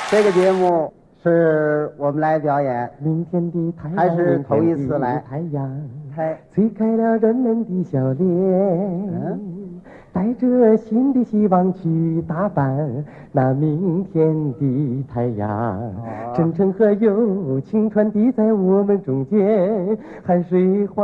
这个节目是我们来表演， 明天的太阳， 还是头一次来？ 太阳太催开了人们的笑脸，带着新的希望去打扮那明天的太阳。真诚和友情传递在我们中间，汗水花。